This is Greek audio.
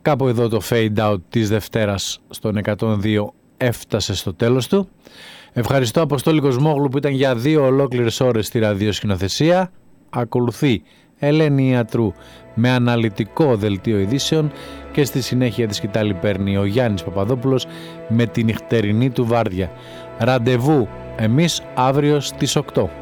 Κάπου εδώ το fade out της Δευτέρας στον 102 έφτασε στο τέλος του. Ευχαριστώ Αποστόλη Κοσμόγλου που ήταν για 2 ολόκληρες ώρες στη ραδιοσκηνοθεσία. Ακολουθεί Ελένη Ιατρού με αναλυτικό δελτίο ειδήσεων και στη συνέχεια τη σκητάλη παίρνει ο Γιάννης Παπαδόπουλος με τη νυχτερινή του βάρδια. Ραντεβού εμείς αύριο στις 8.